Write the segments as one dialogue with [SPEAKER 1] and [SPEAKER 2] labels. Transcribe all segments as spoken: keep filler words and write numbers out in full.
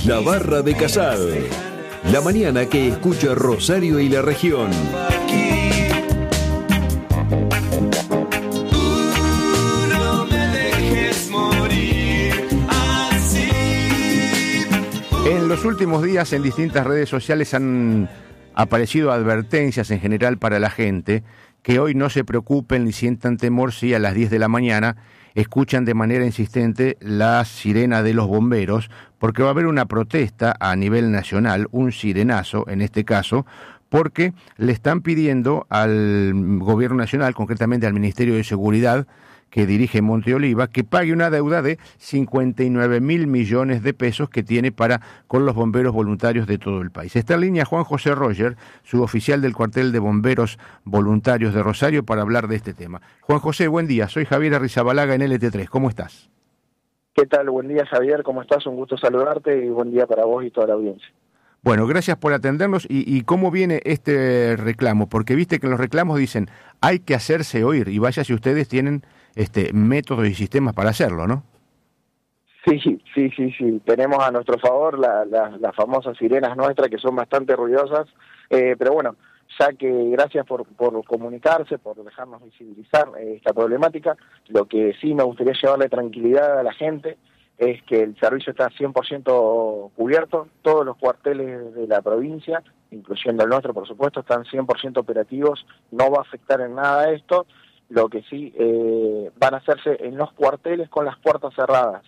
[SPEAKER 1] La Barra de Casal. La mañana que escucha Rosario y la región.
[SPEAKER 2] En los últimos días en distintas redes sociales han aparecido advertencias en general para la gente que hoy no se preocupen ni sientan temor si a las diez de la mañana escuchan de manera insistente la sirena de los bomberos, porque va a haber una protesta a nivel nacional, un sirenazo en este caso, porque le están pidiendo al gobierno nacional, concretamente al Ministerio de Seguridad, que dirige Monte Oliva, que pague una deuda de cincuenta y nueve mil millones de pesos que tiene para con los bomberos voluntarios de todo el país. Está en línea Juan José Roger, suboficial del cuartel de bomberos voluntarios de Rosario, para hablar de este tema. Juan José, buen día. Soy Javier Arrizabalaga en L T tres. ¿Cómo estás?
[SPEAKER 3] ¿Qué tal? Buen día, Javier. ¿Cómo estás? Un gusto saludarte y buen día para vos y toda la audiencia.
[SPEAKER 2] Bueno, gracias por atendernos. ¿Y, y cómo viene este reclamo? Porque viste que en los reclamos dicen hay que hacerse oír, y vaya si ustedes tienen este métodos y sistemas para hacerlo, ¿no?
[SPEAKER 3] Sí, sí, sí, sí. Tenemos a nuestro favor la, la, las famosas sirenas nuestras, que son bastante ruidosas, eh, pero bueno, ya que gracias por, por comunicarse, por dejarnos visibilizar eh, esta problemática. Lo que sí me gustaría llevarle tranquilidad a la gente es que el servicio está cien por ciento cubierto, todos los cuarteles de la provincia, incluyendo el nuestro, por supuesto, están cien por ciento operativos, no va a afectar en nada esto. Lo que sí eh, van a hacerse en los cuarteles con las puertas cerradas,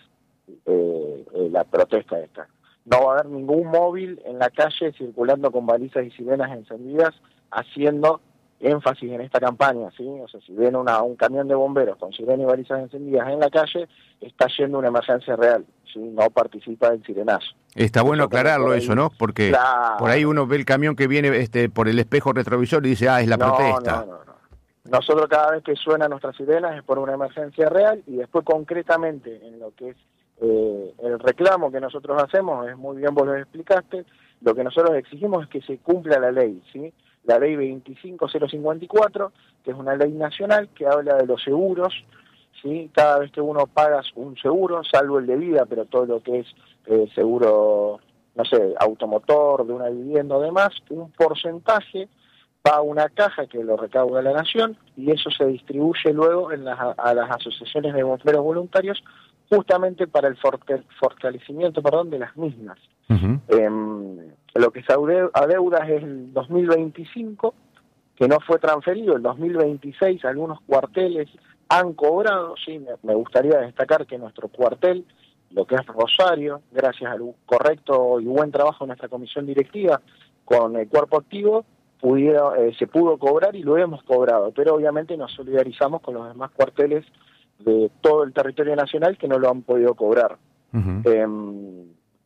[SPEAKER 3] eh, eh, la protesta esta. No va a haber ningún móvil en la calle circulando con balizas y sirenas encendidas, haciendo énfasis en esta campaña, ¿sí? O sea, si ven una, un camión de bomberos con sirena y balizas encendidas en la calle, está yendo una emergencia real, ¿sí? No participa del sirenazo.
[SPEAKER 2] Está bueno aclararlo eso, ¿no? Porque claro, por ahí uno ve el camión que viene este por el espejo retrovisor y dice, ah, es la
[SPEAKER 3] no,
[SPEAKER 2] protesta.
[SPEAKER 3] No, no, no. Nosotros cada vez que suena nuestras sirenas es por una emergencia real, y después concretamente en lo que es eh, el reclamo que nosotros hacemos, es muy bien vos lo explicaste, lo que nosotros exigimos es que se cumpla la ley, ¿sí? La ley veinticinco mil cincuenta y cuatro, que es una ley nacional que habla de los seguros, ¿sí? Cada vez que uno paga un seguro, salvo el de vida, pero todo lo que es eh, seguro, no sé, automotor, de una vivienda o demás, un porcentaje va a una caja que lo recauda la Nación, y eso se distribuye luego en las, a las asociaciones de bomberos voluntarios, justamente para el fortalecimiento, perdón, de las mismas. Uh-huh. Eh, lo que se adeuda es el dos mil veinticinco, que no fue transferido. El dos mil veintiséis algunos cuarteles han cobrado, sí, me, me gustaría destacar que nuestro cuartel, lo que es Rosario, gracias al correcto y buen trabajo de nuestra comisión directiva con el cuerpo activo, Pudiera, eh, se pudo cobrar y lo hemos cobrado, pero obviamente nos solidarizamos con los demás cuarteles de todo el territorio nacional que no lo han podido cobrar. Uh-huh. Eh,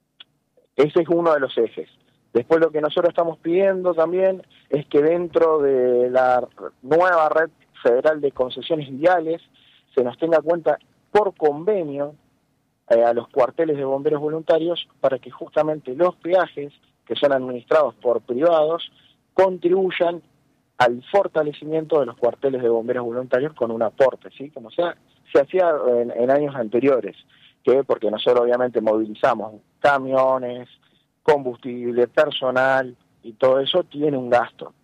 [SPEAKER 3] ese es uno de los ejes. Después lo que nosotros estamos pidiendo también es que dentro de la nueva red federal de concesiones viales se nos tenga cuenta por convenio eh, a los cuarteles de bomberos voluntarios, para que justamente los peajes que son administrados por privados contribuyan al fortalecimiento de los cuarteles de bomberos voluntarios con un aporte, ¿sí? Como sea, se hacía en, en años anteriores, que porque nosotros obviamente movilizamos camiones, combustible, personal, y todo eso tiene un gasto.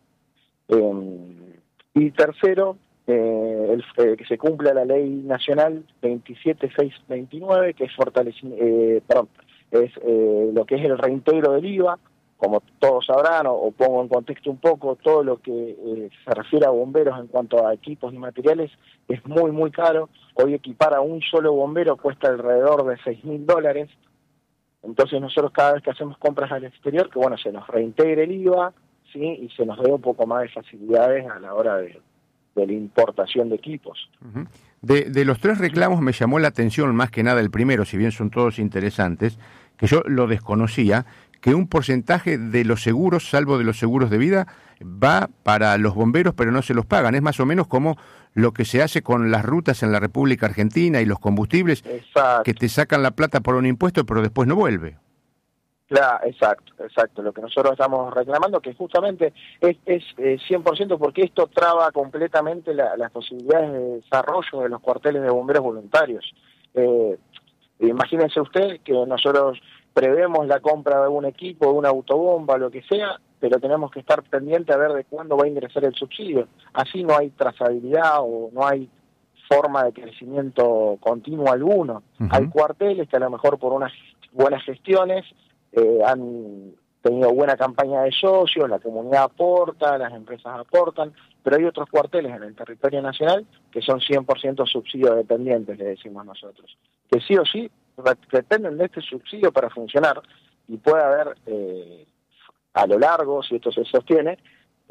[SPEAKER 3] Eh, y tercero, eh, el, eh, que se cumpla la ley nacional veintisiete mil seiscientos veintinueve, que es fortalecimiento, eh, perdón, es eh, lo que es el reintegro del I V A. Como todos sabrán, o, o pongo en contexto un poco, todo lo que eh, se refiere a bomberos en cuanto a equipos y materiales es muy, muy caro. Hoy equipar a un solo bombero cuesta alrededor de seis mil dólares. Entonces nosotros cada vez que hacemos compras al exterior, que bueno, se nos reintegre el I V A, ¿sí? Y se nos dé un poco más de facilidades a la hora de, de la importación de equipos.
[SPEAKER 2] Uh-huh. De, de los tres reclamos me llamó la atención más que nada el primero, si bien son todos interesantes, que yo lo desconocía, que un porcentaje de los seguros, salvo de los seguros de vida, va para los bomberos, pero no se los pagan. Es más o menos como lo que se hace con las rutas en la República Argentina y los combustibles, exacto, que te sacan la plata por un impuesto, pero después no vuelve.
[SPEAKER 3] Claro, exacto, exacto. Lo que nosotros estamos reclamando, que justamente es, es eh, cien por ciento, porque esto traba completamente la, las posibilidades de desarrollo de los cuarteles de bomberos voluntarios. Eh, imagínense usted que nosotros prevemos la compra de un equipo, de una autobomba, lo que sea, pero tenemos que estar pendientes a ver de cuándo va a ingresar el subsidio. Así no hay trazabilidad o no hay forma de crecimiento continuo alguno. Uh-huh. Hay cuarteles que a lo mejor por unas buenas gestiones eh, han tenido buena campaña de socios, la comunidad aporta, las empresas aportan, pero hay otros cuarteles en el territorio nacional que son cien por ciento subsidio dependientes, le decimos nosotros, que sí o sí dependen de este subsidio para funcionar, y puede haber eh, a lo largo, si esto se sostiene,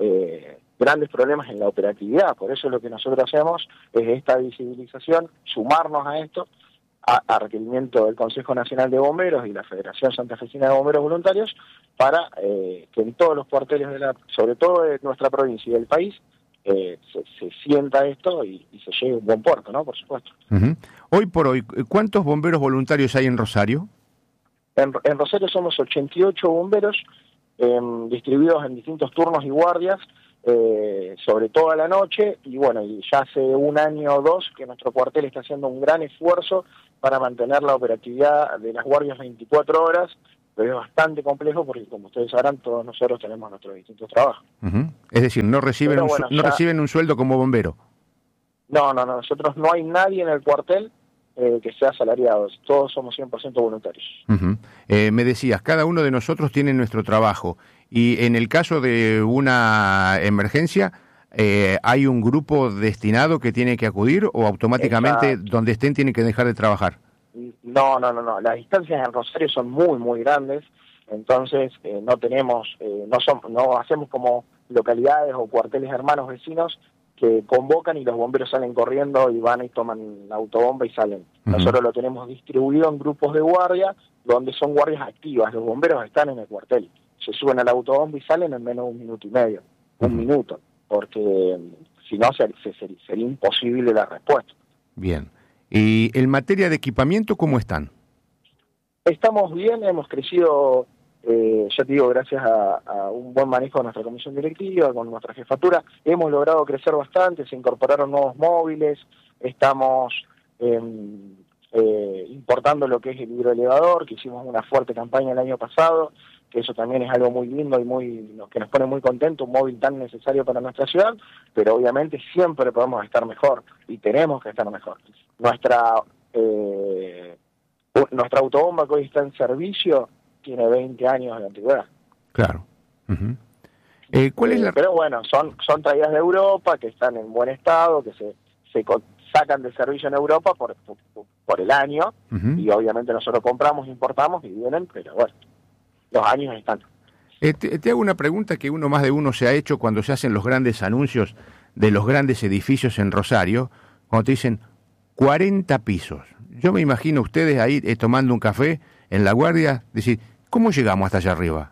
[SPEAKER 3] eh, grandes problemas en la operatividad. Por eso lo que nosotros hacemos es esta visibilización, sumarnos a esto, a, a requerimiento del Consejo Nacional de Bomberos y la Federación Santafesina de Bomberos Voluntarios, para eh, que en todos los cuarteles, de la, sobre todo de nuestra provincia y del país, eh, se, se sienta esto y, y se llegue a un buen puerto, ¿no? Por supuesto.
[SPEAKER 2] Uh-huh. Hoy por hoy, ¿cuántos bomberos voluntarios hay en Rosario?
[SPEAKER 3] En, en Rosario somos ochenta y ocho bomberos, eh, distribuidos en distintos turnos y guardias, eh, sobre todo a la noche, y bueno, y ya hace un año o dos que nuestro cuartel está haciendo un gran esfuerzo para mantener la operatividad de las guardias veinticuatro horas, pero es bastante complejo porque, como ustedes sabrán, todos nosotros tenemos nuestros distintos trabajos.
[SPEAKER 2] Uh-huh. Es decir, no reciben, un, bueno, no ya... reciben un sueldo como bombero.
[SPEAKER 3] No, no, no, nosotros no hay nadie en el cuartel eh, que sea asalariado, todos somos cien por ciento voluntarios.
[SPEAKER 2] Uh-huh. Eh, me decías, cada uno de nosotros tiene nuestro trabajo, y en el caso de una emergencia, eh, ¿hay un grupo destinado que tiene que acudir o automáticamente Exacto. donde estén tienen que dejar de trabajar?
[SPEAKER 3] No, no, no, no. Las distancias en Rosario son muy, muy grandes, entonces eh, no tenemos, eh, no son, no hacemos como localidades o cuarteles hermanos vecinos que convocan y los bomberos salen corriendo y van y toman la autobomba y salen. Uh-huh. Nosotros lo tenemos distribuido en grupos de guardia, donde son guardias activas. Los bomberos están en el cuartel, se suben a la autobomba y salen en menos de un minuto y medio, uh-huh. un minuto, porque si no se, se, sería, sería imposible la respuesta.
[SPEAKER 2] Bien. ¿Y en materia de equipamiento cómo están?
[SPEAKER 3] Estamos bien, hemos crecido, eh, ya te digo, gracias a, a un buen manejo de nuestra comisión directiva, con nuestra jefatura, hemos logrado crecer bastante, se incorporaron nuevos móviles, estamos eh, eh, importando lo que es el hidroelevador, que hicimos una fuerte campaña el año pasado, que eso también es algo muy lindo y muy que nos pone muy contentos, un móvil tan necesario para nuestra ciudad, pero obviamente siempre podemos estar mejor y tenemos que estar mejor. Nuestra eh, nuestra autobomba que hoy está en servicio tiene veinte años de antigüedad.
[SPEAKER 2] Claro. Uh-huh. Eh, ¿cuál es la...
[SPEAKER 3] Pero bueno, son son traídas de Europa, que están en buen estado, que se, se sacan de servicio en Europa por, por, por el año, uh-huh. y obviamente nosotros compramos, importamos y vienen, pero bueno, los años están.
[SPEAKER 2] Eh, te, te hago una pregunta que uno más de uno se ha hecho cuando se hacen los grandes anuncios de los grandes edificios en Rosario, cuando te dicen cuarenta pisos. Yo me imagino ustedes ahí eh, tomando un café en La Guardia, decir, ¿cómo llegamos hasta allá arriba?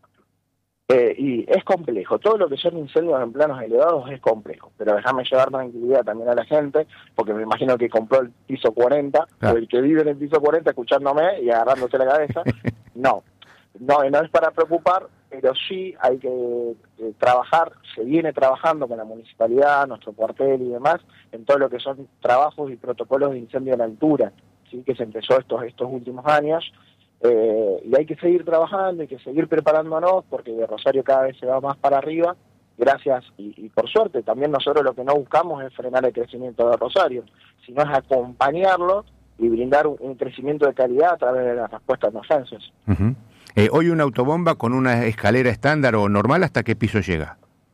[SPEAKER 3] Eh, y es complejo, todo lo que son incendios en planos elevados es complejo, pero déjame llevar tranquilidad también a la gente, porque me imagino que compró el piso cuarenta, claro. o el que vive en el piso cuarenta escuchándome y agarrándose la cabeza. No, no, no es para preocupar, pero sí hay que eh, trabajar, se viene trabajando con la municipalidad, nuestro cuartel y demás, en todo lo que son trabajos y protocolos de incendio en altura, sí, que se empezó estos, estos últimos años. Eh, y hay que seguir trabajando, hay que seguir preparándonos, porque de Rosario cada vez se va más para arriba, gracias, y, y por suerte, también nosotros lo que no buscamos es frenar el crecimiento de Rosario, sino es acompañarlo y brindar un, un crecimiento de calidad a través de las respuestas de emergencias.
[SPEAKER 2] Uh-huh. eh, Hoy una autobomba con una escalera estándar o normal, ¿hasta qué piso llega?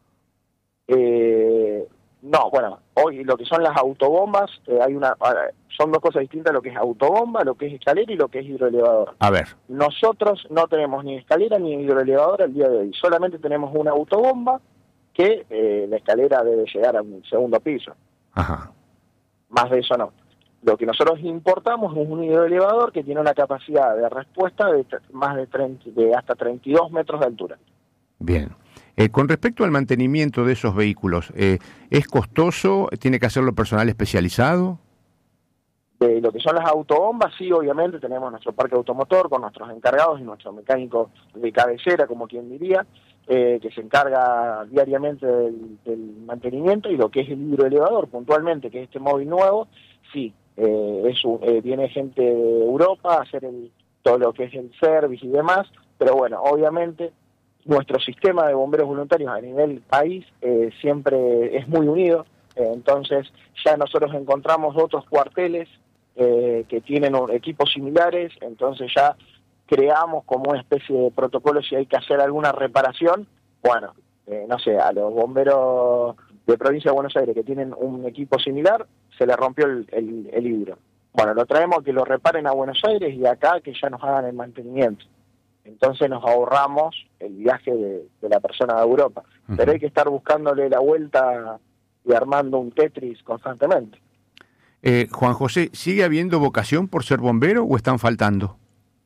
[SPEAKER 3] Eh... No, bueno, hoy lo que son las autobombas, eh, hay una, son dos cosas distintas, lo que es autobomba, lo que es escalera y lo que es hidroelevador.
[SPEAKER 2] A ver.
[SPEAKER 3] Nosotros no tenemos ni escalera ni hidroelevador al día de hoy, solamente tenemos una autobomba que eh, la escalera debe llegar a un segundo piso.
[SPEAKER 2] Ajá.
[SPEAKER 3] Más de eso no. Lo que nosotros importamos es un hidroelevador que tiene una capacidad de respuesta de más de, treinta, de hasta treinta y dos metros de altura.
[SPEAKER 2] Bien. Eh, con respecto al mantenimiento de esos vehículos, eh, ¿es costoso? ¿Tiene que hacerlo personal especializado?
[SPEAKER 3] De lo que son las autobombas, sí, obviamente, tenemos nuestro parque automotor con nuestros encargados y nuestro mecánico de cabecera, como quien diría, eh, que se encarga diariamente del, del mantenimiento, y lo que es el hidroelevador, puntualmente, que es este móvil nuevo, sí, eh, es un, eh, viene gente de Europa a hacer el, todo lo que es el service y demás, pero bueno, obviamente nuestro sistema de bomberos voluntarios a nivel país eh, siempre es muy unido, eh, entonces ya nosotros encontramos otros cuarteles eh, que tienen un, equipos similares, entonces ya creamos como una especie de protocolo si hay que hacer alguna reparación, bueno, eh, no sé, a los bomberos de provincia de Buenos Aires que tienen un equipo similar, se les rompió el, el, el hidro. Bueno, lo traemos que lo reparen a Buenos Aires y acá que ya nos hagan el mantenimiento. Entonces nos ahorramos el viaje de, de la persona de Europa. Uh-huh. Pero hay que estar buscándole la vuelta y armando un Tetris constantemente.
[SPEAKER 2] Eh, Juan José, ¿sigue habiendo vocación por ser bombero o están faltando?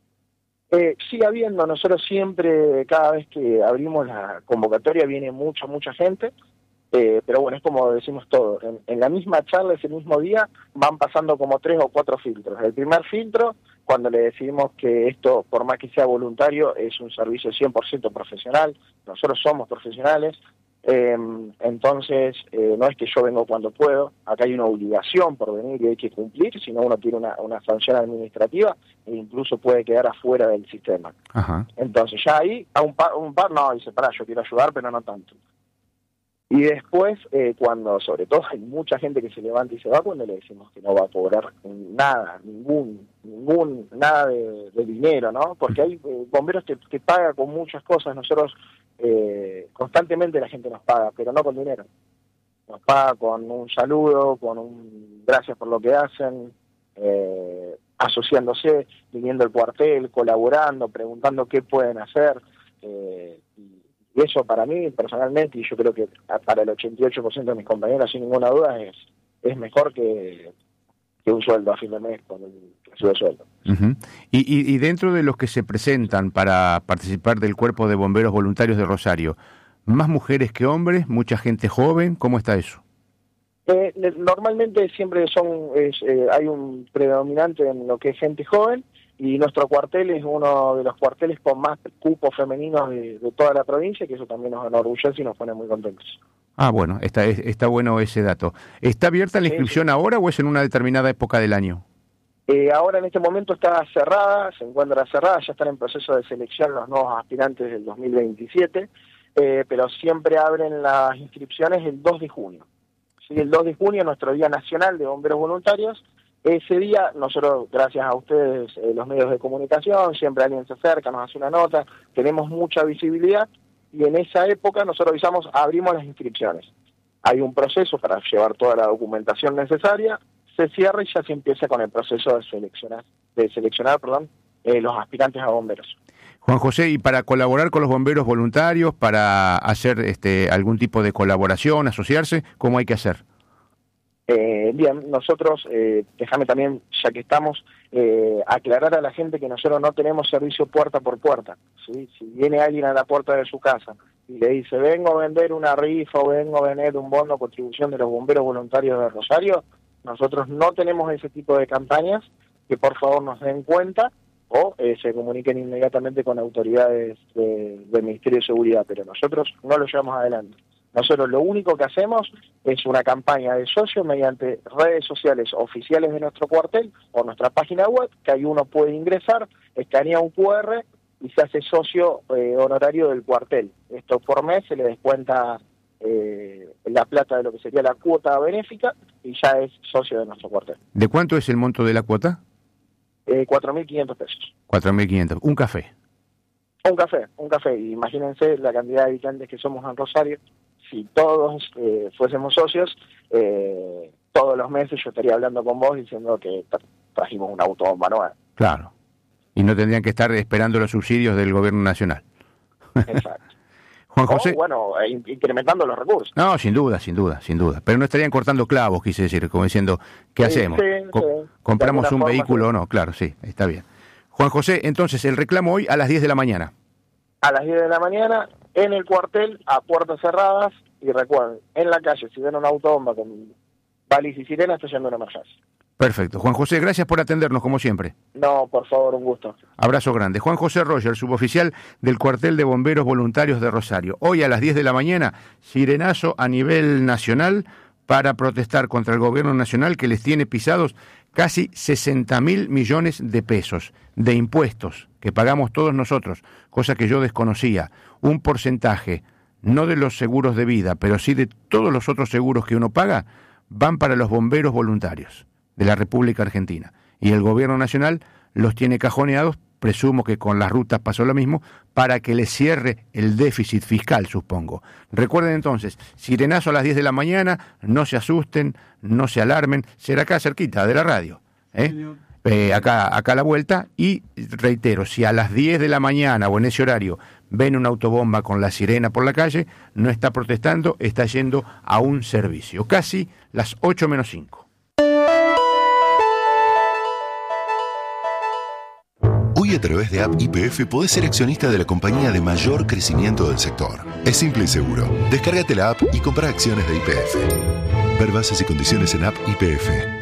[SPEAKER 3] Eh, sigue habiendo, nosotros siempre, cada vez que abrimos la convocatoria viene mucha, mucha gente, eh, pero bueno, es como decimos todo, en, en la misma charla, ese mismo día, van pasando como tres o cuatro filtros. El primer filtro, cuando le decidimos que esto, por más que sea voluntario, es un servicio cien por ciento profesional, nosotros somos profesionales, eh, entonces eh, no es que yo vengo cuando puedo, acá hay una obligación por venir y hay que cumplir, si no uno tiene una, una sanción administrativa e incluso puede quedar afuera del sistema. Ajá. Entonces ya ahí, a un par, un par no, dice, pará, yo quiero ayudar, pero no tanto. Y después, eh, cuando sobre todo hay mucha gente que se levanta y se va, cuando le decimos que no va a cobrar nada, ningún, ningún, nada de, de dinero, ¿no? Porque hay eh, bomberos que, que pagan con muchas cosas, nosotros eh, constantemente la gente nos paga, pero no con dinero. Nos paga con un saludo, con un gracias por lo que hacen, eh, asociándose, viniendo al cuartel, colaborando, preguntando qué pueden hacer, eh, y Y eso para mí, personalmente, y yo creo que para el ochenta y ocho por ciento de mis compañeros, sin ninguna duda, es es mejor que, que un sueldo a fin de mes con el recibo de sueldo.
[SPEAKER 2] Uh-huh. y, y, y dentro de los que se presentan para participar del Cuerpo de Bomberos Voluntarios de Rosario, ¿más mujeres que hombres? ¿Mucha gente joven? ¿Cómo está eso?
[SPEAKER 3] Eh, normalmente siempre son es, eh, hay un predominante en lo que es gente joven, y nuestro cuartel es uno de los cuarteles con más cupos femeninos de, de toda la provincia, que eso también nos enorgullece y nos pone muy contentos.
[SPEAKER 2] Ah, bueno, está, está bueno ese dato. ¿Está abierta la inscripción sí, sí. ahora o es en una determinada época del año?
[SPEAKER 3] Eh, ahora en este momento está cerrada, se encuentra cerrada, ya están en proceso de selección los nuevos aspirantes del dos mil veintisiete, eh, pero siempre abren las inscripciones el dos de junio. Sí, el dos de junio, nuestro Día Nacional de Bomberos Voluntarios. Ese día, nosotros, gracias a ustedes, eh, los medios de comunicación, siempre alguien se acerca, nos hace una nota, tenemos mucha visibilidad, y en esa época nosotros avisamos, abrimos las inscripciones. Hay un proceso para llevar toda la documentación necesaria, se cierra y ya se empieza con el proceso de seleccionar, de seleccionar, perdón, eh, los aspirantes a bomberos.
[SPEAKER 2] Juan José, y para colaborar con los bomberos voluntarios, para hacer este algún tipo de colaboración, asociarse, ¿cómo hay que hacer?
[SPEAKER 3] Eh, bien, nosotros, eh, déjame también, ya que estamos, eh, aclarar a la gente que nosotros no tenemos servicio puerta por puerta, ¿sí? Si viene alguien a la puerta de su casa y le dice, vengo a vender una rifa o vengo a vender un bono contribución de los bomberos voluntarios de Rosario, nosotros no tenemos ese tipo de campañas, que por favor nos den cuenta o eh, se comuniquen inmediatamente con autoridades de, del Ministerio de Seguridad, pero nosotros no lo llevamos adelante. Nosotros lo único que hacemos es una campaña de socios mediante redes sociales oficiales de nuestro cuartel o nuestra página web, que ahí uno puede ingresar, escanea un cu erre y se hace socio eh, honorario del cuartel. Esto por mes se le descuenta eh, la plata de lo que sería la cuota benéfica y ya es socio de nuestro cuartel.
[SPEAKER 2] ¿De cuánto es el monto de la cuota?
[SPEAKER 3] Eh, cuatro mil quinientos pesos.
[SPEAKER 2] cuatro mil quinientos. ¿Un café?
[SPEAKER 3] Un café, un café. Imagínense la cantidad de habitantes que somos en Rosario. Si todos eh, fuésemos socios, eh, todos los meses yo estaría hablando con vos diciendo que tra- trajimos una autobomba nueva.
[SPEAKER 2] Claro. Y no tendrían que estar esperando los subsidios del gobierno nacional.
[SPEAKER 3] Exacto.
[SPEAKER 2] Juan José.
[SPEAKER 3] O, bueno, eh, incrementando los recursos.
[SPEAKER 2] No, sin duda, sin duda, sin duda. Pero no estarían cortando clavos, quise decir, como diciendo, ¿qué
[SPEAKER 3] sí,
[SPEAKER 2] hacemos?
[SPEAKER 3] Sí,
[SPEAKER 2] Co-
[SPEAKER 3] sí.
[SPEAKER 2] ¿Compramos un
[SPEAKER 3] forma,
[SPEAKER 2] vehículo
[SPEAKER 3] sí.
[SPEAKER 2] o no? Claro, sí, está bien. Juan José, entonces, el reclamo hoy a las diez de la mañana.
[SPEAKER 3] A las diez de la mañana, en el cuartel, a puertas cerradas, y recuerden, en la calle, si ven una autobomba con balis y sirenas, está yendo una emergencia.
[SPEAKER 2] Perfecto. Juan José, gracias por atendernos, como siempre.
[SPEAKER 3] No, por favor, un gusto.
[SPEAKER 2] Abrazo grande. Juan José Roger, suboficial del Cuartel de Bomberos Voluntarios de Rosario. Hoy a las diez de la mañana, sirenazo a nivel nacional para protestar contra el gobierno nacional que les tiene pisados casi sesenta mil millones de pesos de impuestos que pagamos todos nosotros, cosa que yo desconocía, un porcentaje, no de los seguros de vida, pero sí de todos los otros seguros que uno paga, van para los bomberos voluntarios de la República Argentina. Y el gobierno nacional los tiene cajoneados, presumo que con las rutas pasó lo mismo, para que les cierre el déficit fiscal, supongo. Recuerden entonces, sirenazo a las diez de la mañana, no se asusten, no se alarmen, será acá cerquita de la radio, ¿eh? Eh, acá, acá a la vuelta, y reitero, si a las diez de la mañana o en ese horario ven una autobomba con la sirena por la calle, no está protestando, está yendo a un servicio. Casi las ocho menos cinco.
[SPEAKER 4] Hoy a través de App Y P F podés ser accionista de la compañía de mayor crecimiento del sector. Es simple y seguro. Descárgate la app y compra acciones de Y P F. Ver bases y condiciones en App Y P F.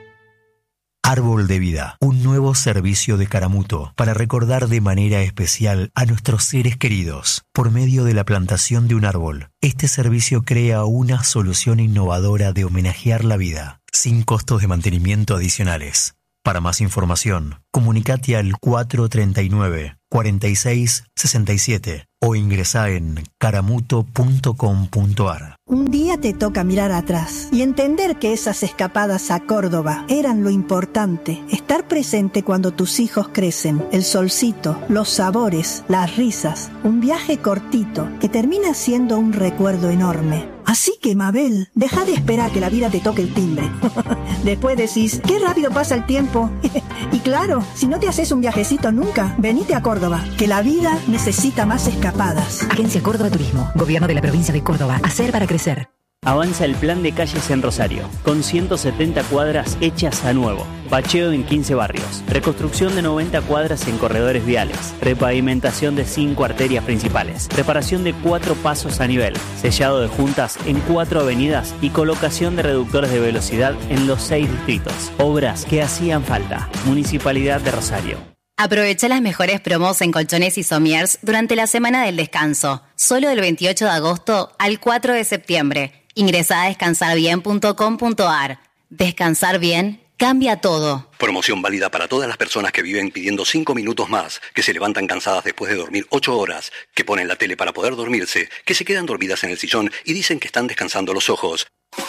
[SPEAKER 5] Árbol de Vida, un nuevo servicio de Caramuto para recordar de manera especial a nuestros seres queridos. Por medio de la plantación de un árbol, este servicio crea una solución innovadora de homenajear la vida, sin costos de mantenimiento adicionales. Para más información, comunicate al cuatro treinta y nueve, cuarenta y seis, sesenta y siete o ingresá en caramuto punto com punto ar.
[SPEAKER 6] Un día te toca mirar atrás y entender que esas escapadas a Córdoba eran lo importante. Estar presente cuando tus hijos crecen, el solcito, los sabores, las risas. Un viaje cortito que termina siendo un recuerdo enorme. Así que, Mabel, deja de esperar que la vida te toque el timbre. Después decís, qué rápido pasa el tiempo. Y claro, si no te haces un viajecito nunca, venite a Córdoba, que la vida necesita más escapadas.
[SPEAKER 7] Agencia Córdoba Turismo, Gobierno de la Provincia de Córdoba. Hacer para crecer.
[SPEAKER 8] Avanza el plan de calles en Rosario, con ciento setenta cuadras hechas a nuevo, bacheo en quince barrios, reconstrucción de noventa cuadras en corredores viales, repavimentación de cinco arterias principales, reparación de cuatro pasos a nivel, sellado de juntas en cuatro avenidas y colocación de reductores de velocidad en los seis distritos. Obras que hacían falta. Municipalidad de Rosario.
[SPEAKER 9] Aprovecha las mejores promos en colchones y somiers durante la semana del descanso, solo del veintiocho de agosto al cuatro de septiembre. Ingresá a descansar bien punto com punto ar. Descansar bien cambia todo.
[SPEAKER 10] Promoción válida para todas las personas que viven pidiendo cinco minutos más, que se levantan cansadas después de dormir ocho horas, que ponen la tele para poder dormirse, que se quedan dormidas en el sillón y dicen que están descansando los ojos.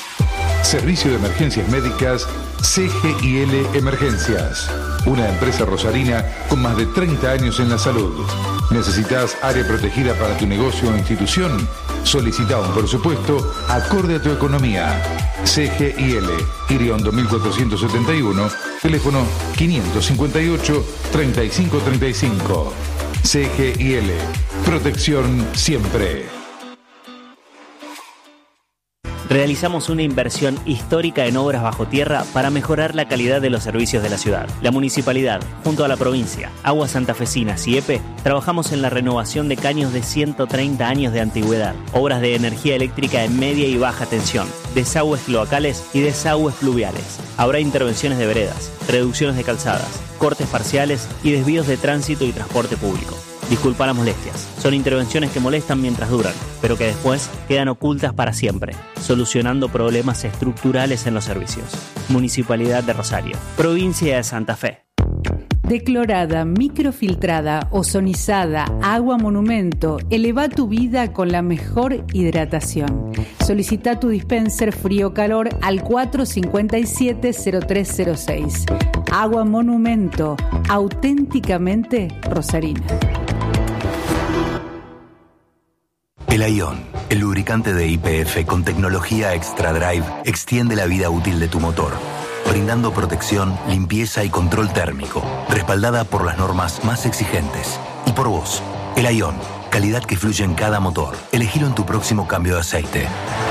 [SPEAKER 11] Servicio de Emergencias Médicas C G I L Emergencias. Una empresa rosarina con más de treinta años en la salud. ¿Necesitas área protegida para tu negocio o institución? Solicita un presupuesto acorde a tu economía. C G I L, Iriondo mil cuatrocientos setenta y uno, teléfono quinientos cincuenta y ocho, treinta y cinco treinta y cinco. C G I L, protección siempre.
[SPEAKER 8] Realizamos una inversión histórica en obras bajo tierra para mejorar la calidad de los servicios de la ciudad. La municipalidad, junto a la provincia, Aguas Santafesinas y E P E, trabajamos en la renovación de caños de ciento treinta años de antigüedad, obras de energía eléctrica en media y baja tensión, desagües cloacales y desagües pluviales. Habrá intervenciones de veredas, reducciones de calzadas, cortes parciales y desvíos de tránsito y transporte público. Disculpa las molestias. Son intervenciones que molestan mientras duran, pero que después quedan ocultas para siempre, solucionando problemas estructurales en los servicios. Municipalidad de Rosario, Provincia de Santa Fe.
[SPEAKER 12] Declorada, microfiltrada, ozonizada, agua monumento, eleva tu vida con la mejor hidratación. Solicita tu dispenser frío-calor al cuatro cinco siete cero tres cero seis. Agua monumento, auténticamente rosarina.
[SPEAKER 5] El Aion, el lubricante de Y P F con tecnología Extra Drive, extiende la vida útil de tu motor, brindando protección, limpieza y control térmico, respaldada por las normas más exigentes. Y por vos, el Aion, calidad que fluye en cada motor. Elegilo en tu próximo cambio de aceite.